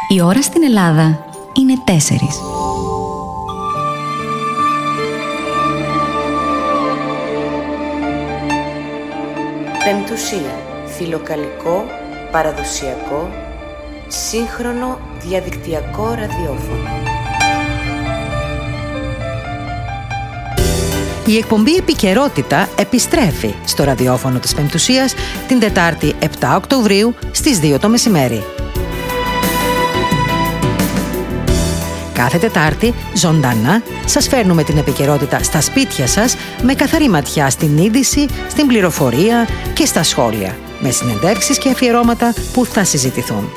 Η ώρα στην Ελλάδα είναι 4. Πεμπτουσία. Φιλοκαλικό, παραδοσιακό, σύγχρονο διαδικτυακό ραδιόφωνο. Η εκπομπή Επικαιρότητα επιστρέφει στο ραδιόφωνο της Πεμπτουσίας την Τετάρτη 7 Οκτωβρίου στις 2 το μεσημέρι. Κάθε Τετάρτη, ζωντανά, σας φέρνουμε την επικαιρότητα στα σπίτια σας με καθαρή ματιά στην είδηση, στην πληροφορία και στα σχόλια, με συνεντεύξεις και αφιερώματα που θα συζητηθούν.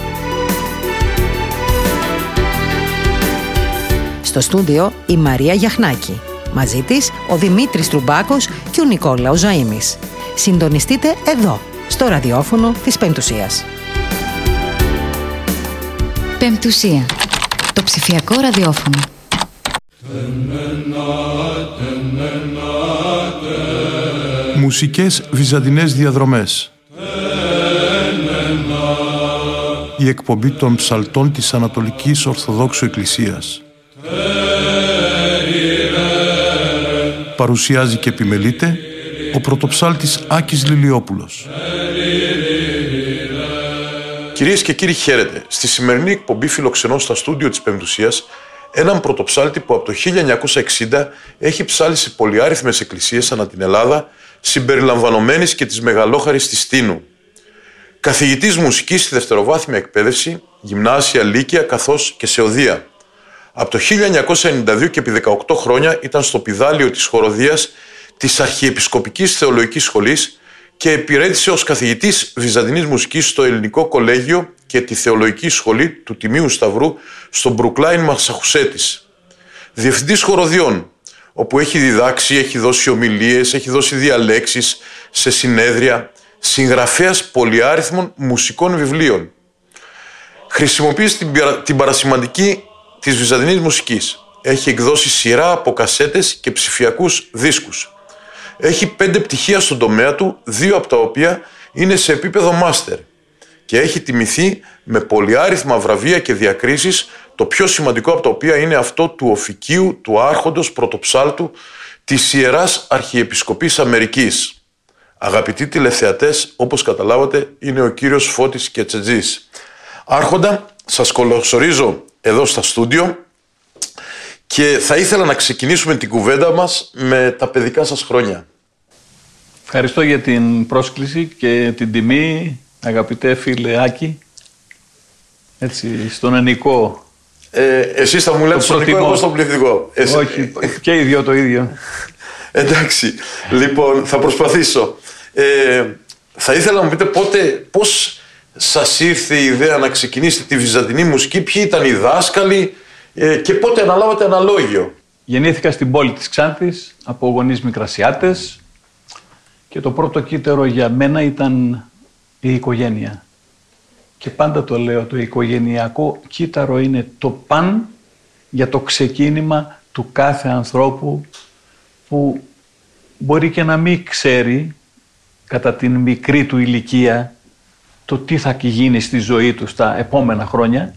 Στο στούντιο η Μαρία Γιαχνάκη. Μαζί της ο Δημήτρης Τρουμπάκος και ο Νικόλαος Ζαΐμης. Συντονιστείτε εδώ, στο ραδιόφωνο της Πεμπτουσίας. Πεμπτουσία. Το ψηφιακό ραδιόφωνο. Μουσικές βυζαντινές διαδρομές. Η εκπομπή των ψαλτών της Ανατολικής Ορθοδόξου Εκκλησίας. Παρουσιάζει και επιμελείται ο πρωτοψάλτης Άκης Λιλιόπουλος. Κυρίες και κύριοι, χαίρετε. Στη σημερινή εκπομπή φιλοξενώ στα στούντιο της Πεμπτουσίας έναν πρωτοψάλτη που από το 1960 έχει ψάλει σε πολυάριθμες εκκλησίες ανά την Ελλάδα, συμπεριλαμβανομένης και της μεγαλόχαρης της Τίνου. Καθηγητής μουσικής στη δευτεροβάθμια εκπαίδευση, γυμνάσια, λύκεια καθώς και σε οδεία. Από το 1992 και επί 18 χρόνια ήταν στο πηδάλιο της χοροδίας της Αρχιεπισκοπικής Θεολογικής Σχολής και υπηρέτησε ως καθηγητής βυζαντινής μουσικής στο Ελληνικό Κολέγιο και τη Θεολογική Σχολή του Τιμίου Σταυρού στο Μπρουκλάιν, Μασαχουσέτης. Διευθυντής χοροδιών, όπου έχει διδάξει, έχει δώσει ομιλίες, έχει δώσει διαλέξεις σε συνέδρια, συγγραφέας πολυάριθμων μουσικών βιβλίων. Χρησιμοποίησε την παρασημαντική της βυζαντινής μουσικής. Έχει εκδώσει σειρά από κασέτες και ψηφιακούς δίσκους. Έχει 5 πτυχία στον τομέα του, 2 από τα οποία είναι σε επίπεδο μάστερ. Και έχει τιμηθεί με πολυάριθμα βραβεία και διακρίσεις, το πιο σημαντικό από τα οποία είναι αυτό του Οφικίου, του Άρχοντος Πρωτοψάλτου της Ιεράς Αρχιεπισκοπής Αμερικής. Αγαπητοί τηλεθεατές, όπως καταλάβατε, είναι ο κύριος Φώτης Κετσετζής. Άρχοντα, σας καλωσορίζω εδώ στα στούντιο και θα ήθελα να ξεκινήσουμε την κουβέντα μας με τα παιδικά σας χρόνια. Ευχαριστώ για την πρόσκληση και την τιμή, αγαπητέ φίλε Άκη, έτσι, στον ενικό. Εσείς θα μου λέτε στον ενικό, εγώ στον πληθυντικό. Όχι, και οι δυο το ίδιο. Εντάξει, λοιπόν, θα προσπαθήσω. Θα ήθελα να μου πείτε πώς σας ήρθε η ιδέα να ξεκινήσετε τη βυζαντινή μουσική, ποιοι ήταν οι δάσκαλοι και πότε αναλάβατε αναλόγιο. Γεννήθηκα στην πόλη της Ξάνθης από γονείς Μικρασιάτες και το πρώτο κύτταρο για μένα ήταν η οικογένεια. Και πάντα το λέω, το οικογενειακό κύτταρο είναι το παν για το ξεκίνημα του κάθε ανθρώπου που μπορεί και να μην ξέρει κατά την μικρή του ηλικία το τι θα γίνει στη ζωή του στα επόμενα χρόνια.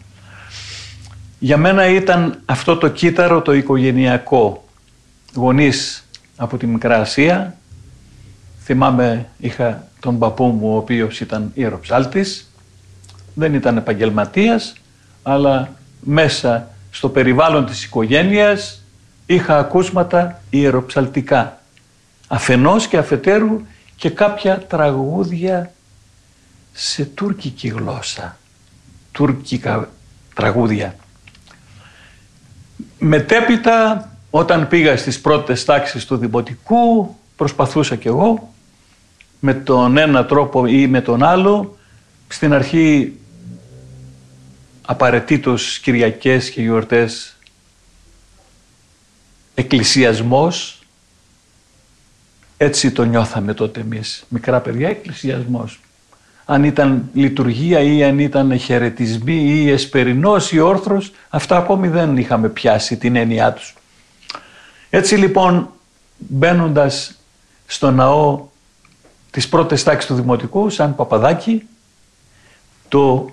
Για μένα ήταν αυτό το κύτταρο το οικογενειακό. Γονείς από τη Μικρά Ασία. Θυμάμαι, είχα τον παππού μου, ο οποίος ήταν ιεροψάλτης. Δεν ήταν επαγγελματίας, αλλά μέσα στο περιβάλλον της οικογένειας είχα ακούσματα ιεροψαλτικά. Αφενός και αφετέρου και κάποια τραγούδια σε τουρκική γλώσσα. Τουρκικά τραγούδια. Μετέπειτα, όταν πήγα στις πρώτες τάξεις του δημοτικού, προσπαθούσα κι εγώ με τον ένα τρόπο ή με τον άλλο. Στην αρχή απαραίτητος Κυριακές και γιορτές εκκλησιασμός. Έτσι το νιώθαμε τότε εμείς, μικρά παιδιά, εκκλησιασμός. Αν ήταν λειτουργία ή αν ήταν χαιρετισμοί ή εσπερινός ή όρθρος, αυτά ακόμη δεν είχαμε πιάσει την έννοιά τους. Έτσι λοιπόν, μπαίνοντας στο ναό τις πρώτες τάξεις του δημοτικού, σαν παπαδάκι, το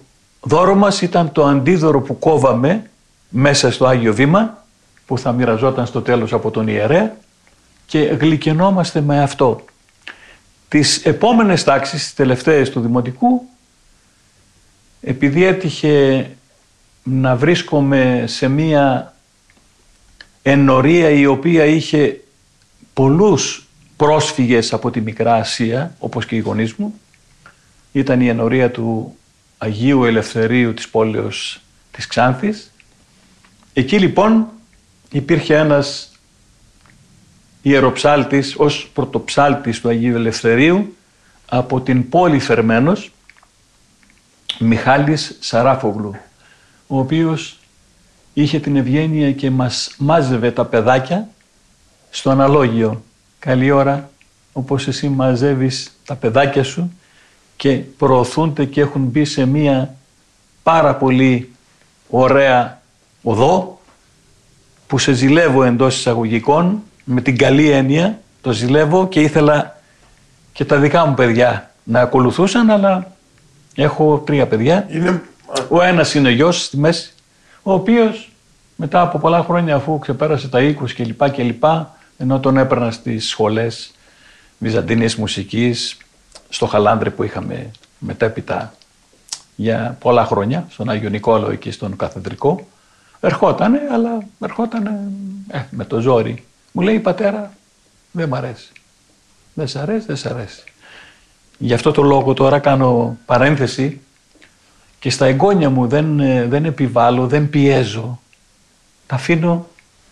δώρο μας ήταν το αντίδωρο που κόβαμε μέσα στο Άγιο Βήμα, που θα μοιραζόταν στο τέλος από τον ιερέα, και γλυκαινόμαστε με αυτό. Τις επόμενες τάξεις, τις τελευταίες του Δημοτικού, επειδή έτυχε να βρίσκομαι σε μία ενορία η οποία είχε πολλούς πρόσφυγες από τη Μικρά Ασία, όπως και οι γονείς μου, ήταν η ενορία του Αγίου Ελευθερίου της πόλεως της Ξάνθης. Εκεί λοιπόν υπήρχε ένας ιεροψάλτης ως πρωτοψάλτης του Αγίου Ελευθερίου από την πόλη Φερμένος, Μιχάλης Σαράφογλου, ο οποίος είχε την ευγένεια και μας μάζευε τα παιδάκια στο αναλόγιο. Καλή ώρα, όπως εσύ μαζεύεις τα παιδάκια σου και προωθούνται και έχουν μπει σε μία πάρα πολύ ωραία οδό που σε ζηλεύω εντός εισαγωγικών, με την καλή έννοια το ζηλεύω, και ήθελα και τα δικά μου παιδιά να ακολουθούσαν, αλλά έχω 3 παιδιά. Ο ένας είναι ο γιος στη μέση, ο οποίος μετά από πολλά χρόνια, αφού ξεπέρασε τα 20 κλπ, ενώ τον έπαιρνα στις σχολές βυζαντινής μουσικής, στο Χαλάνδρη που είχαμε μετέπειτα για πολλά χρόνια, στον Άγιο Νικόλαο και στον Καθεδρικό, ερχότανε, αλλά ερχότανε με το ζόρι. Μου λέει, πατέρα, δεν μ' αρέσει. Δεν σ' αρέσει, δεν σ' αρέσει. Γι' αυτό το λόγο τώρα κάνω παρένθεση και στα εγγόνια μου δεν επιβάλλω, δεν πιέζω. Τα αφήνω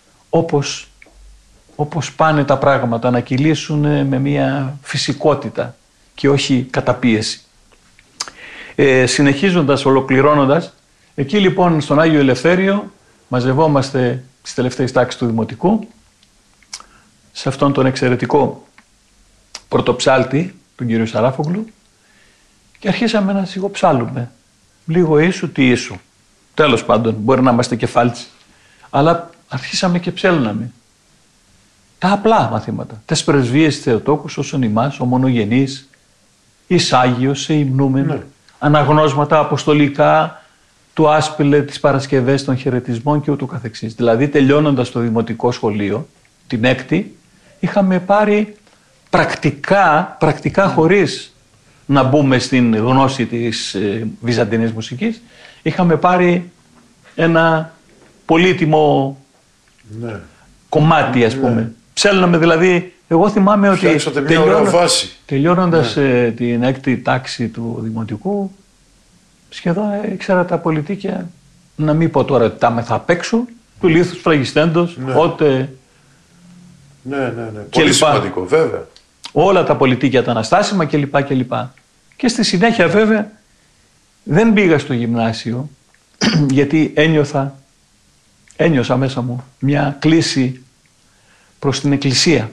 όπως πάνε τα πράγματα, να κυλήσουν με μια φυσικότητα και όχι καταπίεση. Συνεχίζοντας, ολοκληρώνοντας, εκεί λοιπόν στον Άγιο Ελευθέριο μαζευόμαστε στις τελευταίες τάξεις του Δημοτικού, σε αυτόν τον εξαιρετικό πρωτοψάλτη, τον κύριο Σαράφογλου, και αρχίσαμε να σιγοψάλουμε. Λίγο ίσου, τι ίσου. Τέλος πάντων, μπορεί να είμαστε κεφάλτσι. Αλλά αρχίσαμε και ψέλναμε. Τα απλά μαθήματα. Τες πρεσβείες Θεοτόκους, όσον ημάς, ο μονογενής, εις Άγιος, σε υμνούμεν, ναι. Αναγνώσματα αποστολικά, του Άσπηλε, τις Παρασκευές των χαιρετισμών και ούτω καθεξής. Δηλαδή, τελειώνοντας το δημοτικό σχολείο, την 6η, είχαμε πάρει πρακτικά χωρίς να μπούμε στην γνώση της βυζαντινής μουσικής, είχαμε πάρει ένα πολύτιμο κομμάτι, ας πούμε. Ναι. Ψέλναμε δηλαδή, εγώ θυμάμαι ότι τελειώνοντας την 6η τάξη του Δημοτικού, σχεδόν ήξερα τα πολιτίκια, να μην πω τώρα ότι τα μεθα απ' έξω, του λίθους φραγιστέντος, ότε... Ναι. Πολύ σημαντικό, βέβαια. Όλα τα πολιτίκια τα αναστάσιμα κλπ. Και στη συνέχεια βέβαια δεν πήγα στο γυμνάσιο γιατί ένιωσα μέσα μου μια κλίση προς την Εκκλησία.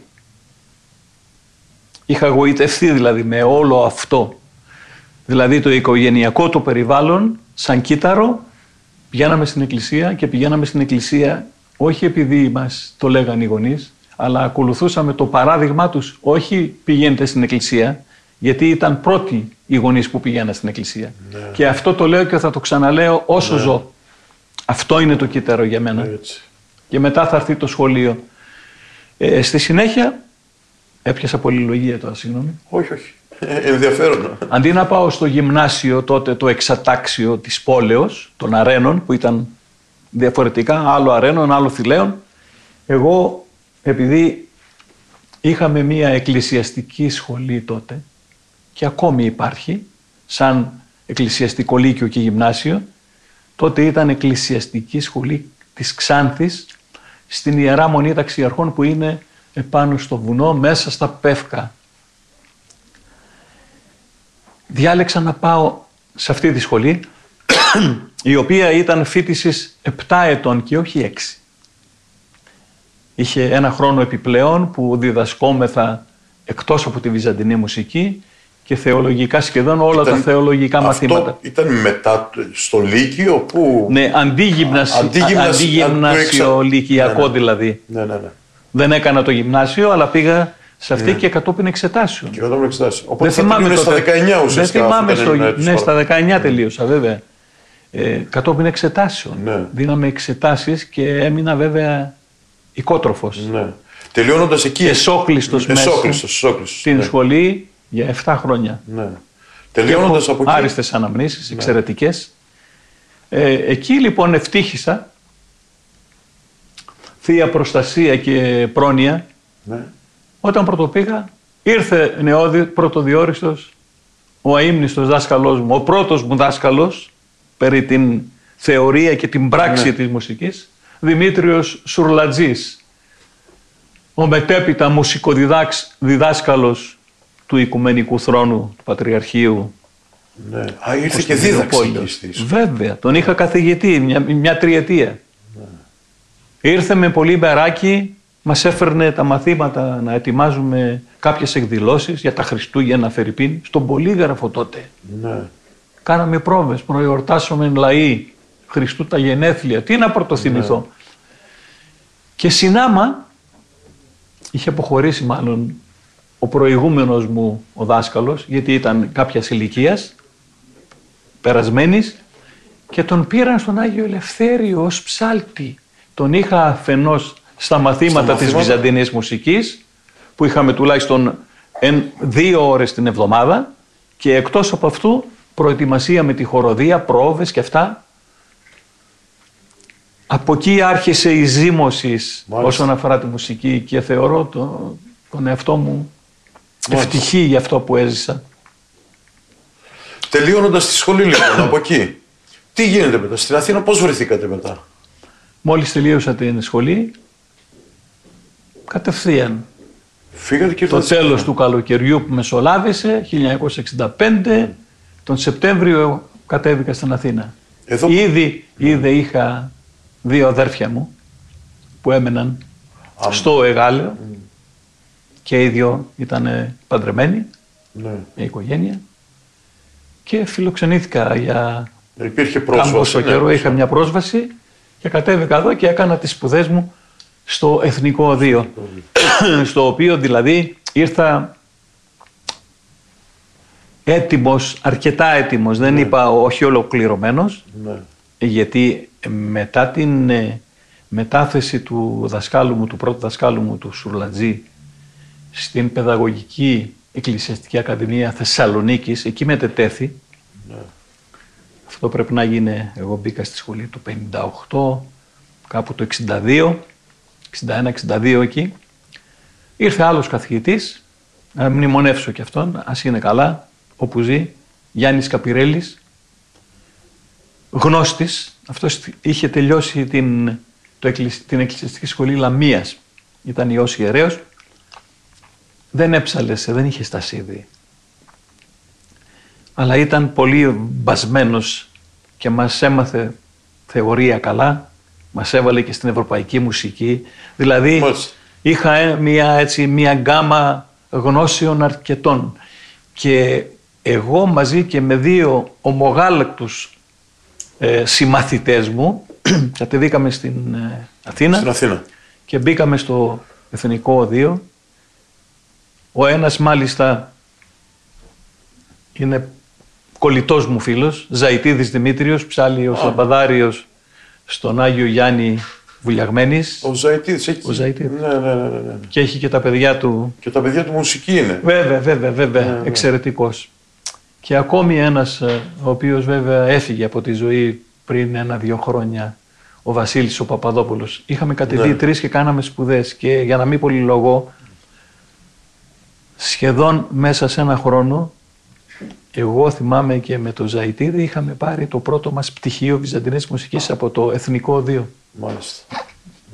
Είχα γοητευτεί δηλαδή με όλο αυτό. Δηλαδή το οικογενειακό το περιβάλλον, σαν κύτταρο, πηγαίναμε στην Εκκλησία και πηγαίναμε στην Εκκλησία όχι επειδή μας το λέγανε οι γονείς, αλλά ακολουθούσαμε το παράδειγμά τους, όχι πηγαίνετε στην Εκκλησία, γιατί ήταν πρώτοι οι γονείς που πηγαίναν στην Εκκλησία. Ναι. Και αυτό το λέω και θα το ξαναλέω όσο ζω. Αυτό είναι το κύτταρο για μένα. Έτσι. Και μετά θα έρθει το σχολείο. Στη συνέχεια, έπιασα πολυλογία τώρα, συγγνώμη. Όχι. Ενδιαφέρον. Αντί να πάω στο γυμνάσιο τότε το εξατάξιο της πόλεως, των αρένων, που ήταν διαφορετικά, άλλο αρένων, άλλο θηλαίων, εγώ, επειδή είχαμε μία εκκλησιαστική σχολή τότε και ακόμη υπάρχει, σαν εκκλησιαστικό λύκειο και γυμνάσιο, τότε ήταν εκκλησιαστική σχολή της Ξάνθης στην Ιερά Μονή Ταξιαρχών που είναι επάνω στο βουνό, μέσα στα Πεύκα. Διάλεξα να πάω σε αυτή τη σχολή, η οποία ήταν φοιτησης 7 ετών και όχι 6. Είχε ένα χρόνο επιπλέον που διδασκόμεθα εκτός από τη βυζαντινή μουσική και θεολογικά, σχεδόν όλα τα θεολογικά μαθήματα. Αυτό ήταν μετά στο Λύκειο που... Ναι, αντίγυμνασιο λυκειακό δηλαδή. Ναι. Δεν έκανα το γυμνάσιο, αλλά πήγα σε αυτή και κατόπιν εξετάσεων. Και κατόπιν εξετάσεων. Οπότε θα τελείωνε στα 19 ουσιαστικά. Ναι, στα 19 τελείωσα βέβαια. κατόπιν εξετάσεων. Ναι. Δίναμε εξετάσεις και έμεινα βέβαια οικότροφος. Ναι. Τελειώνοντας εκεί. Εσόκλειστος μέσα στην ναι. σχολή για 7 χρόνια. Ναι. Τελειώνοντας από εκεί. Άριστες αναμνήσεις, εξαιρετικές. Εκεί λοιπόν ευτύχησα, θεία προστασία και πρόνοια, Ναι. όταν πρωτοπήγα, ήρθε πρωτοδιόριστος ο αείμνηστος δάσκαλός μου, ο πρώτος μου δάσκαλος περί την θεωρία και την πράξη της μουσικής, Δημήτριος Σουρλατζής, ο μετέπειτα μουσικοδιδάσκαλος του Οικουμενικού Θρόνου του Πατριαρχείου. Ναι. Ήρθε και δίδαξε. Βέβαια, τον είχα καθηγητή μια τριετία. Ήρθε με πολύ μπεράκι, μας έφερνε τα μαθήματα να ετοιμάζουμε κάποιες εκδηλώσεις για τα Χριστούγεννα φερειπίν, στον Πολύγραφο τότε. Ναι. Κάναμε πρόβες, προεορτάσαμε λαοί, Χριστού τα γενέθλια, τι να πρωτοθυμηθώ. Ναι. Και συνάμα, είχε αποχωρήσει μάλλον ο προηγούμενος μου ο δάσκαλος, γιατί ήταν κάποιας ηλικίας, περασμένης, και τον πήραν στον Άγιο Ελευθέριο ως ψάλτη. Τον είχα αφενός στα μαθήματα της Βυζαντινής μουσικής, που είχαμε τουλάχιστον 2 ώρες την εβδομάδα, και εκτός από αυτού προετοιμασία με τη χοροδία, πρόβες και αυτά. Από εκεί άρχισε η ζήμωση όσον αφορά τη μουσική και θεωρώ τον εαυτό μου ευτυχή για αυτό που έζησα. Τελειώνοντας τη σχολή λοιπόν, από εκεί, τι γίνεται μετά, στην Αθήνα πώς βρεθήκατε μετά? Μόλις τελείωσα την σχολή, κατευθείαν. Φύγατε και το τέλος του καλοκαιριού που μεσολάβησε, 1965, τον Σεπτέμβριο κατέβηκα στην Αθήνα. Ήδη είχα 2 αδέρφια μου που έμεναν στο Εγάλεο και οι 2 ήταν παντρεμένοι, με οικογένεια, και φιλοξενήθηκα για κάμποσο καιρό. Είχα μια πρόσβαση και κατέβηκα εδώ και έκανα τις σπουδές μου στο Εθνικό Οδείο, στο οποίο δηλαδή ήρθα έτοιμος, αρκετά έτοιμος, δεν είπα όχι ολοκληρωμένος, γιατί μετά την μετάθεση του δασκάλου μου, του πρώτου δασκάλου μου, του Σουρλατζή, στην Παιδαγωγική Εκκλησιαστική Ακαδημία Θεσσαλονίκης, εκεί μετετέθη. Αυτό πρέπει να γίνει, εγώ μπήκα στη σχολή το 58, κάπου το 62, 61-62 εκεί. Ήρθε άλλος καθηγητής, να μνημονεύσω και αυτόν, ας είναι καλά, όπου ζει, Γιάννης Καπιρέλης, γνώστης. Αυτός είχε τελειώσει την Εκκλησιαστική Σχολή Λαμίας, ήταν ιός ιερέος, δεν έψαλεσε, δεν είχε στασίδι, αλλά ήταν πολύ μπασμένος και μας έμαθε θεωρία καλά, μας έβαλε και στην ευρωπαϊκή μουσική, δηλαδή είχα μια γκάμα γνώσεων αρκετών, και εγώ μαζί και με 2 ομογάλακτους συμμαθητές μου κατεβήκαμε στην Αθήνα και μπήκαμε στο Εθνικό Οδείο. Ο ένας μάλιστα είναι κολλητός μου φίλος, Ζαϊτίδης Δημήτριος, ψάλιος λαμπαδάριος στον Άγιο Γιάννη Βουλιαγμένης. Ο Ζαϊτίδης έχει. Ναι. Και έχει και τα παιδιά του. Και τα παιδιά του μουσική είναι. Βέβαια. Εξαιρετικός. Και ακόμη ένας, ο οποίος βέβαια έφυγε από τη ζωή πριν 1-2 χρόνια, ο Βασίλης ο Παπαδόπουλος. Είχαμε κατεβεί 3 και κάναμε σπουδές, και για να μην πολυλογώ, σχεδόν μέσα σε 1 χρόνο, εγώ θυμάμαι και με το Ζαϊτίδη είχαμε πάρει το πρώτο μας πτυχίο Βυζαντινής μουσικής από το Εθνικό Οδείο. Μάλιστα.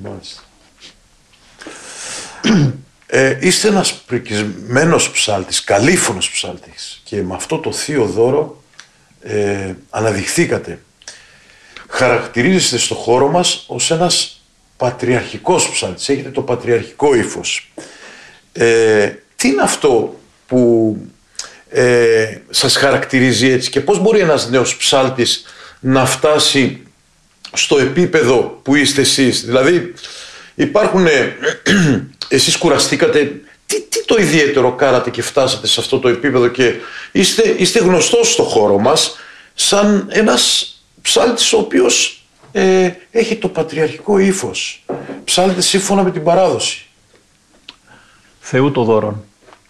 Είστε ένας πρικισμένος ψάλτης, καλήφωνος ψάλτης, και με αυτό το θείο δώρο αναδειχθήκατε. Χαρακτηρίζεστε στο χώρο μας ως ένας πατριαρχικός ψάλτης, έχετε το πατριαρχικό ύφος. Τι είναι αυτό που σας χαρακτηρίζει έτσι, και πώς μπορεί ένας νέος ψάλτης να φτάσει στο επίπεδο που είστε εσείς? Δηλαδή εσείς κουραστήκατε, τι το ιδιαίτερο κάνατε και φτάσατε σε αυτό το επίπεδο, και είστε γνωστός στο χώρο μας σαν ένας Ψάλτης ο οποίος έχει το πατριαρχικό ύφος. Ψάλτης σύμφωνα με την παράδοση. Θεού το δώρον.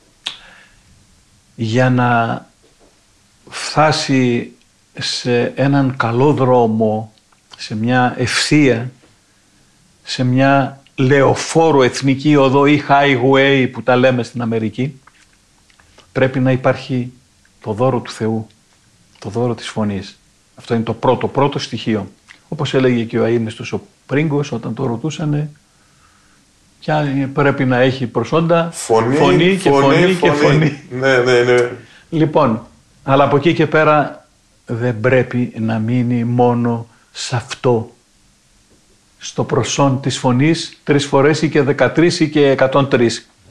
Για να φτάσει σε έναν καλό δρόμο, σε μια ευθεία, σε μια λεωφόρο εθνική οδό ή highway που τα λέμε στην Αμερική, πρέπει να υπάρχει το δώρο του Θεού, το δώρο της φωνής. Αυτό είναι το πρώτο στοιχείο. Όπως έλεγε και ο αείμνηστος ο Πρίγκος όταν το ρωτούσανε, ποια πρέπει να έχει προσόντα, φωνή. Ναι. Λοιπόν, αλλά από εκεί και πέρα δεν πρέπει να μείνει μόνο σε αυτό, στο προσόν της φωνής 3 φορές ή και 13 ή και 103.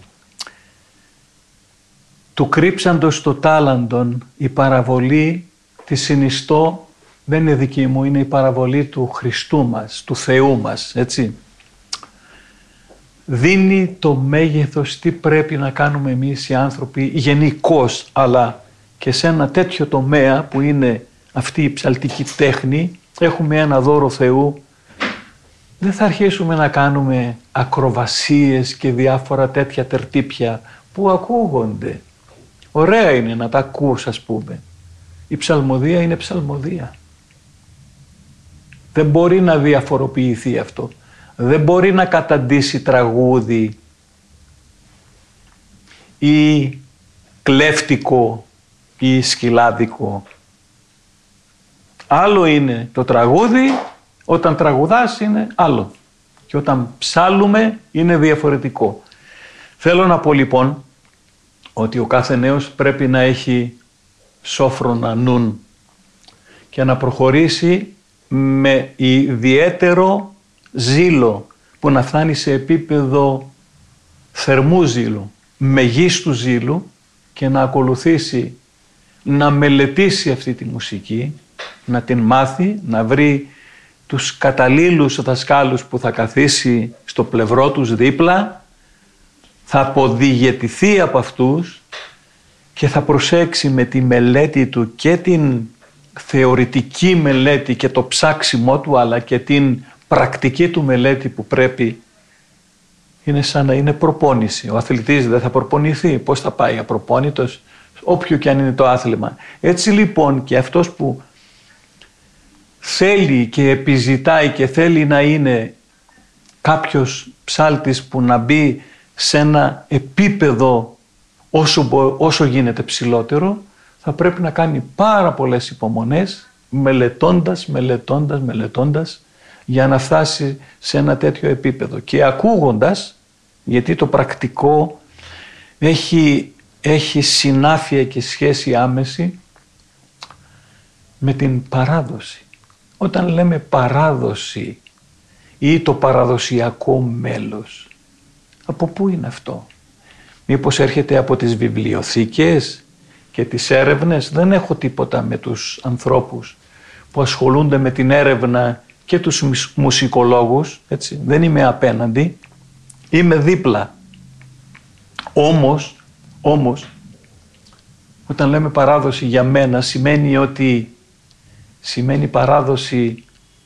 Του κρύψαντος το τάλαντον, η παραβολή τη συνιστώ, δεν είναι δική μου, είναι η παραβολή του Χριστού μας, του Θεού μας, έτσι. Δίνει το μέγεθος τι πρέπει να κάνουμε εμείς οι άνθρωποι γενικώς, αλλά και σε ένα τέτοιο τομέα που είναι αυτή η ψαλτική τέχνη, έχουμε ένα δώρο Θεού. Δεν θα αρχίσουμε να κάνουμε ακροβασίες και διάφορα τέτοια τερτύπια που ακούγονται. Ωραία είναι να τα ακούς, ας πούμε. Η ψαλμοδία είναι ψαλμοδία. Δεν μπορεί να διαφοροποιηθεί αυτό. Δεν μπορεί να καταντήσει τραγούδι ή κλέφτικο ή σκυλάδικο. Άλλο είναι το τραγούδι, όταν τραγουδάς είναι άλλο. Και όταν ψάλουμε είναι διαφορετικό. Θέλω να πω λοιπόν ότι ο κάθε νέος πρέπει να έχει σόφρονα νουν και να προχωρήσει με ιδιαίτερο ζήλο που να φτάνει σε επίπεδο θερμού ζήλου, μεγίστου ζήλου και να ακολουθήσει, να μελετήσει αυτή τη μουσική, να την μάθει, να βρει τους καταλήλους δασκάλους που θα καθίσει στο πλευρό τους δίπλα, θα αποδιγετηθεί από αυτούς και θα προσέξει με τη μελέτη του και την θεωρητική μελέτη και το ψάξιμό του, αλλά και την πρακτική του μελέτη που πρέπει. Είναι σαν να είναι προπόνηση. Ο αθλητής δεν θα προπονηθεί. Πώς θα πάει απροπόνητος, όποιο και αν είναι το άθλημα. Έτσι λοιπόν και αυτός που θέλει και επιζητάει και θέλει να είναι κάποιος ψάλτης που να μπει σε ένα επίπεδο όσο γίνεται ψηλότερο, θα πρέπει να κάνει πάρα πολλές υπομονές, μελετώντας για να φτάσει σε ένα τέτοιο επίπεδο και ακούγοντας, γιατί το πρακτικό έχει συνάφεια και σχέση άμεση με την παράδοση. Όταν λέμε παράδοση ή το παραδοσιακό μέλος, από πού είναι αυτό? Μήπως έρχεται από τις βιβλιοθήκες και τις έρευνες? Δεν έχω τίποτα με τους ανθρώπους που ασχολούνται με την έρευνα και τους μουσικολόγους, έτσι. Δεν είμαι απέναντι, είμαι δίπλα. Όμως, όταν λέμε παράδοση για μένα σημαίνει παράδοση,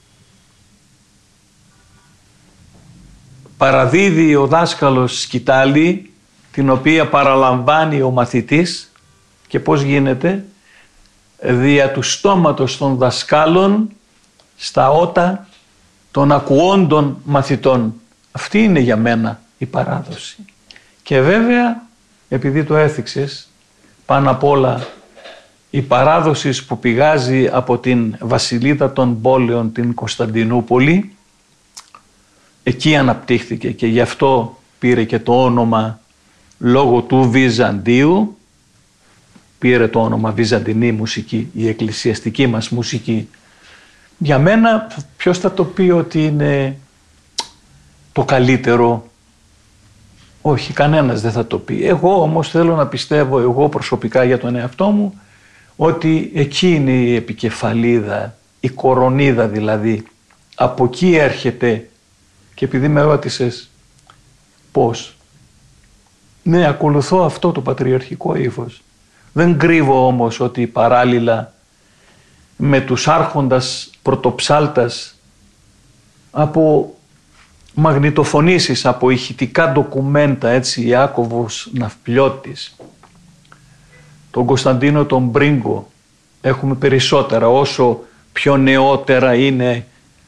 παραδίδει ο δάσκαλος σκητάλη, την οποία παραλαμβάνει ο μαθητής, και πώς γίνεται? Δια του στόματος των δασκάλων στα ότα των ακουόντων μαθητών. Αυτή είναι για μένα η παράδοση. Και βέβαια, επειδή το έθιξες, πάνω απ' όλα η παράδοση που πηγάζει από την βασιλίδα των πόλεων, την Κωνσταντινούπολη, εκεί αναπτύχθηκε και γι' αυτό πήρε και το όνομα, λόγω του Βυζαντίου, πήρε το όνομα βυζαντινή μουσική, η εκκλησιαστική μας μουσική. Για μένα ποιος θα το πει ότι είναι το καλύτερο? Όχι, κανένας δεν θα το πει. Εγώ όμως θέλω να πιστεύω, εγώ προσωπικά για τον εαυτό μου, ότι εκεί είναι η επικεφαλίδα, η κορονίδα δηλαδή. Από εκεί έρχεται, και επειδή με ρώτησες πώς, ναι, ακολουθώ αυτό το πατριαρχικό ύφος. Δεν κρύβω όμως ότι παράλληλα με τους άρχοντας πρωτοψάλτας από μαγνητοφωνήσεις, από ηχητικά ντοκουμέντα, έτσι, Ιάκωβος Ναυπλιώτης, τον Κωνσταντίνο τον Μπρίγκο. Έχουμε περισσότερα, όσο πιο νεότερα είναι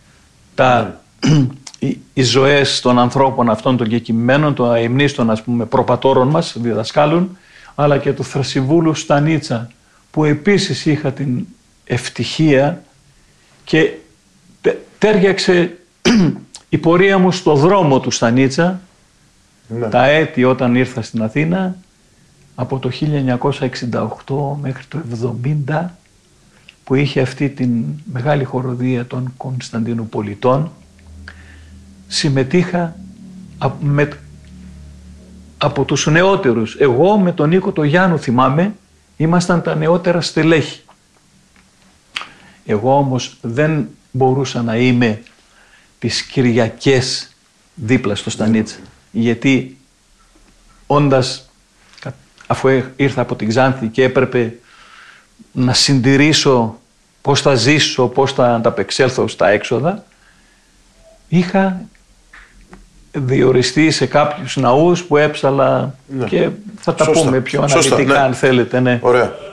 οι ζωές των ανθρώπων αυτών των κεκοιμημένων, των αημνίστων, ας πούμε, προπατώρων μας, διδασκάλων, αλλά και του Θρασιβούλου Στανίτσα, που επίσης είχα την ευτυχία και τέριαξε η πορεία μου στο δρόμο του Στανίτσα, τα έτη όταν ήρθα στην Αθήνα, από το 1968 μέχρι το 1970, που είχε αυτή την μεγάλη χοροδία των Κωνσταντινουπολιτών. Συμμετείχα από τους νεότερους. Εγώ με τον Νίκο τον Γιάννου, θυμάμαι, ήμασταν τα νεότερα στελέχη. Εγώ όμως δεν μπορούσα να είμαι τις Κυριακές δίπλα στο Στανίτσα, γιατί αφού ήρθα από την Ξάνθη και έπρεπε να συντηρήσω πώς θα ζήσω, πώς θα ανταπεξέλθω στα έξοδα, είχα διοριστεί σε κάποιους ναούς που έψαλα και θα τα πούμε πιο αναλυτικά, αν θέλετε. Ναι. Ωραία.